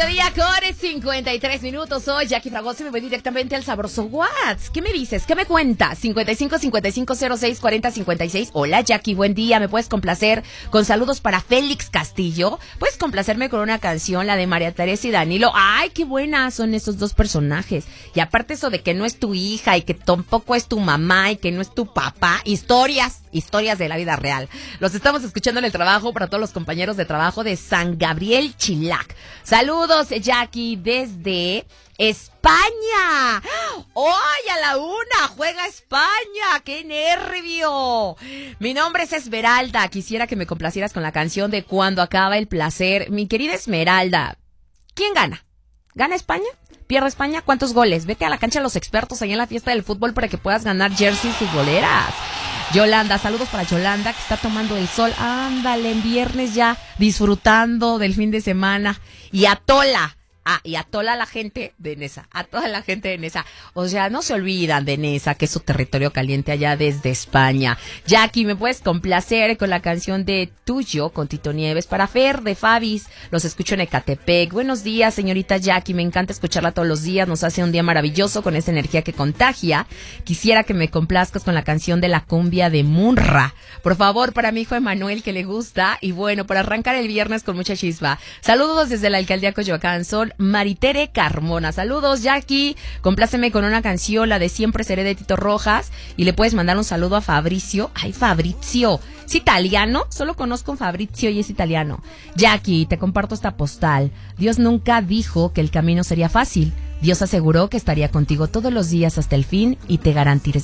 mediodía con 53 minutos. Soy Jackie Fragoso y me voy directamente al sabroso WhatsApp. ¿Qué me dices? ¿Qué me cuentas? 55 55 06 40 56. Hola Jackie, buen día. ¿Me puedes complacer con saludos para Félix Castillo? ¿Puedes complacerme con una canción, la de María Teresa y Danilo? ¡Ay, qué buenas son esos dos personajes! Y aparte eso de que no es tu hija y que tampoco es tu mamá y que no es tu papá. Historias de la vida real. Los estamos escuchando en el trabajo para todos los compañeros de trabajo de San Gabriel Chilac. Saludos, Jackie, desde España. ¡Hoy a la 1! ¡Juega España! ¡Qué nervio! Mi nombre es Esmeralda. Quisiera que me complacieras con la canción de Cuando acaba el placer. Mi querida Esmeralda, ¿quién gana? ¿Gana España? ¿Pierde España? ¿Cuántos goles? Vete a la cancha de los expertos allá en la fiesta del fútbol para que puedas ganar jerseys futboleras. Yolanda, saludos para Yolanda que está tomando el sol. Ándale, en viernes ya disfrutando del fin de semana. Y a Tola. Y a toda la gente de Nesa, a toda la gente de Nesa. O sea, no se olvidan de Nesa, que es su territorio caliente allá desde España. Jackie, ¿me puedes complacer con la canción de Tuyo con Tito Nieves? Para Fer de Fabis, los escucho en Ecatepec. Buenos días, señorita Jackie, me encanta escucharla todos los días, nos hace un día maravilloso con esa energía que contagia. Quisiera que me complazcas con la canción de la cumbia de Munra. Por favor, para mi hijo Emanuel, que le gusta. Y bueno, para arrancar el viernes con mucha chispa. Saludos desde la alcaldía Coyoacán, son Maritere Carmona. Saludos, Jackie. Compláceme con una canción, la de Siempre Seré de Tito Rojas. Y le puedes mandar un saludo a Fabrizio. Ay, Fabrizio. ¿Es italiano? Solo conozco a Fabrizio y es italiano. Jackie, te comparto esta postal. Dios nunca dijo que el camino sería fácil. Dios aseguró que estaría contigo todos los días hasta el fin y te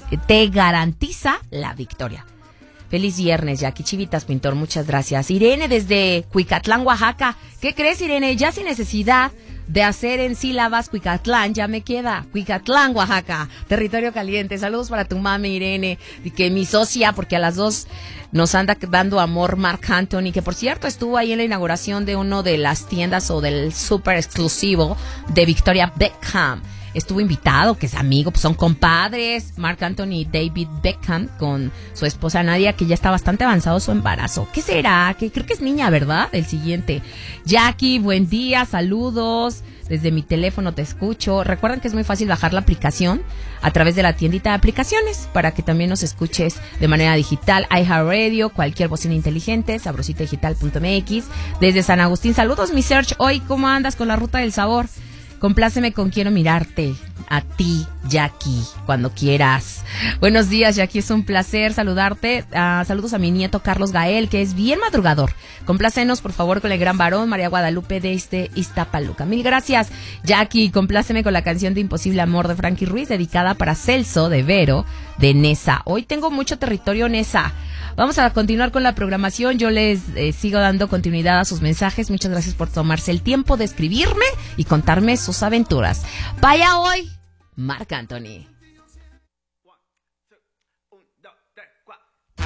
garantiza la victoria. Feliz viernes, Jackie. Chivitas Pintor, muchas gracias. Irene desde Cuicatlán, Oaxaca. ¿Qué crees, Irene? Ya sin necesidad de hacer en sílabas Cuicatlán, ya me queda Cuicatlán, Oaxaca, territorio caliente. Saludos para tu mami, Irene, y que mi socia, porque a las dos nos anda dando amor, Marc Anthony, que por cierto estuvo ahí en la inauguración de uno de las tiendas o del súper exclusivo de Victoria Beckham. Estuvo invitado, que es amigo, pues son compadres, Marc Anthony y David Beckham, con su esposa Nadia, que ya está bastante avanzado su embarazo. ¿Qué será? Que creo que es niña, ¿verdad? El siguiente. Jackie, buen día, saludos. Desde mi teléfono te escucho. Recuerden que es muy fácil bajar la aplicación a través de la tiendita de aplicaciones para que también nos escuches de manera digital. iHeartRadio, cualquier bocina inteligente, sabrositodigital.mx. Desde San Agustín, saludos, mi Serge. Hoy, ¿cómo andas con la ruta del sabor? Compláceme con Quiero Mirarte. A ti, Jackie, cuando quieras. Buenos días, Jackie, es un placer saludarte. Saludos a mi nieto Carlos Gael, que es bien madrugador. Complácenos, por favor, con el gran varón María Guadalupe desde Iztapaluca. Mil gracias, Jackie. Compláceme con la canción de Imposible Amor de Frankie Ruiz, dedicada para Celso de Vero de Nesa. Hoy tengo mucho territorio Nesa. Vamos a continuar con la programación. Yo les sigo dando continuidad a sus mensajes. Muchas gracias por tomarse el tiempo de escribirme y contarme sus aventuras. Vaya hoy, Marc Anthony.